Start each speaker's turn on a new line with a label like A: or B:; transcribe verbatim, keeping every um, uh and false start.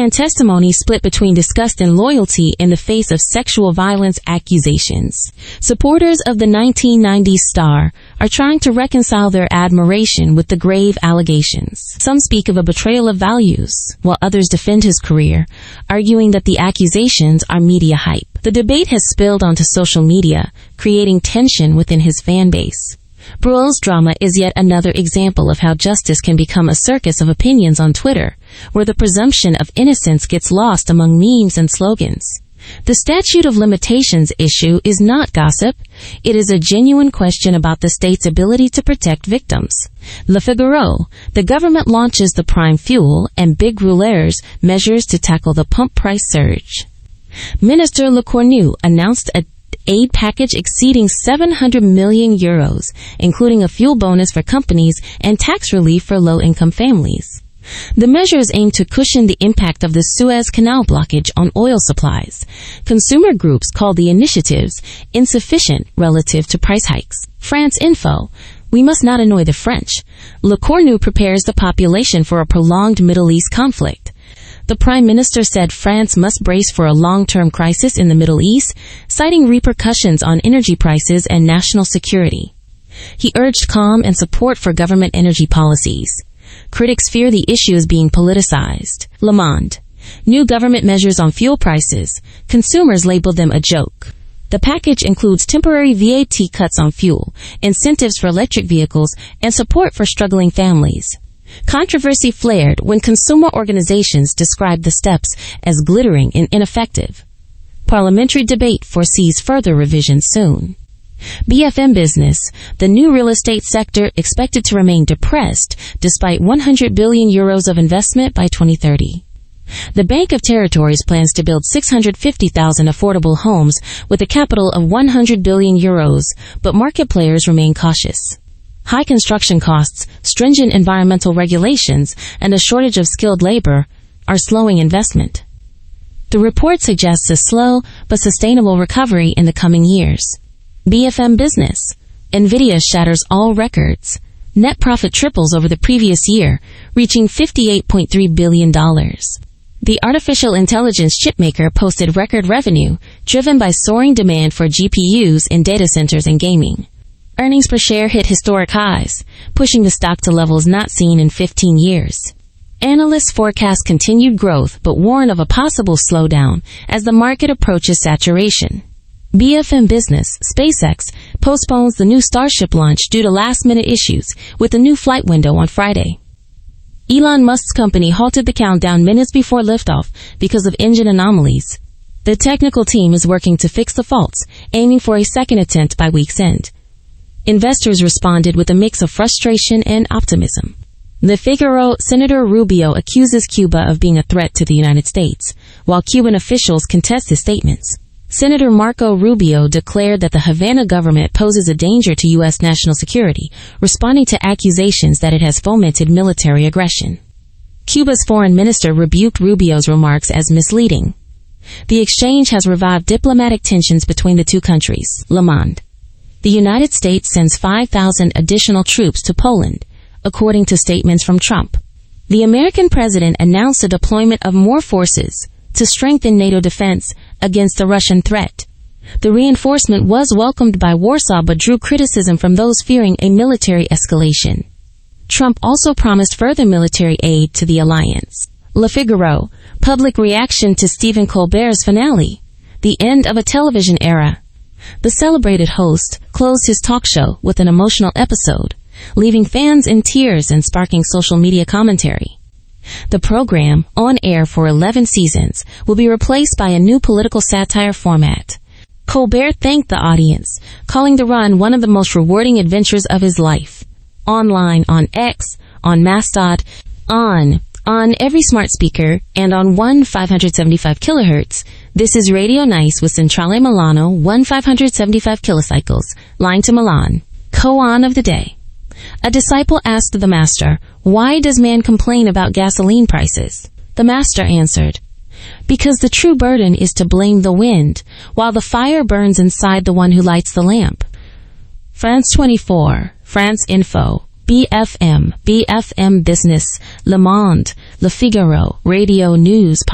A: and testimony split between disgust and loyalty in the face of sexual violence accusations. Supporters of the nineteen nineties star are trying to reconcile their admiration with the grave allegations. Some speak of a betrayal of values, while others defend his career, arguing that the accusations are media hype. The debate has spilled onto social media, creating tension within his fan base. Brul's drama is yet another example of how justice can become a circus of opinions on Twitter, where the presumption of innocence gets lost among memes and slogans. The statute of limitations issue is not gossip. It is a genuine question about the state's ability to protect victims. Le Figaro, the government launches the prime fuel and big rouleurs measures to tackle the pump price surge. Minister Lecornu announced a aid package exceeding seven hundred million euros, including a fuel bonus for companies and tax relief for low-income families. The measures aim to cushion the impact of the Suez Canal blockage on oil supplies. Consumer groups call the initiatives insufficient relative to price hikes. France Info. We must not annoy the French. Lecornu prepares the population for a prolonged Middle East conflict. The Prime Minister said France must brace for a long-term crisis in the Middle East, citing repercussions on energy prices and national security. He urged calm and support for government energy policies. Critics fear the issue is being politicized. Le Monde. New government measures on fuel prices. Consumers labeled them a joke. The package includes temporary V A T cuts on fuel, incentives for electric vehicles, and support for struggling families. Controversy flared when consumer organizations described the steps as glittering and ineffective. Parliamentary debate foresees further revisions soon. B F M Business, the new real estate sector expected to remain depressed despite one hundred billion euros of investment by twenty thirty. The Bank of Territories plans to build six hundred fifty thousand affordable homes with a capital of one hundred billion euros, but market players remain cautious. High construction costs, stringent environmental regulations, and a shortage of skilled labor are slowing investment. The report suggests a slow but sustainable recovery in the coming years. B F M Business. Nvidia shatters all records. Net profit triples over the previous year, reaching fifty-eight point three billion dollars. The artificial intelligence chipmaker posted record revenue, driven by soaring demand for G P Us in data centers and gaming. Earnings per share hit historic highs, pushing the stock to levels not seen in fifteen years. Analysts forecast continued growth but warn of a possible slowdown as the market approaches saturation. B F M Business, SpaceX, postpones the new Starship launch due to last-minute issues with a new flight window on Friday. Elon Musk's company halted the countdown minutes before liftoff because of engine anomalies. The technical team is working to fix the faults, aiming for a second attempt by week's end. Investors responded with a mix of frustration and optimism. Le Figaro. Senator Rubio accuses Cuba of being a threat to the United States, while Cuban officials contest his statements. Senator Marco Rubio declared that the Havana government poses a danger to U S national security, responding to accusations that it has fomented military aggression. Cuba's foreign minister rebuked Rubio's remarks as misleading. The exchange has revived diplomatic tensions between the two countries. Le Monde. The United States sends five thousand additional troops to Poland, according to statements from Trump. The American president announced a deployment of more forces to strengthen NATO defense against the Russian threat. The reinforcement was welcomed by Warsaw but drew criticism from those fearing a military escalation. Trump also promised further military aid to the alliance. Le Figaro. Public reaction to Stephen Colbert's finale. The end of a television era. The celebrated host closed his talk show with an emotional episode, leaving fans in tears and sparking social media commentary. The program, on air for eleven seasons, will be replaced by a new political satire format. Colbert thanked the audience, calling the run one of the most rewarding adventures of his life. Online, on X, on Mastodon, on, on every smart speaker, and on one five seventy-five kilohertz. This is Radio Nice with Centrale Milano, one five seventy-five kilocycles, line to Milan. Koan of the day. A disciple asked the master, "Why does man complain about gasoline prices?" The master answered, "Because the true burden is to blame the wind, while the fire burns inside the one who lights the lamp." France twenty-four, France Info, B F M, B F M Business, Le Monde, Le Figaro, Radio News.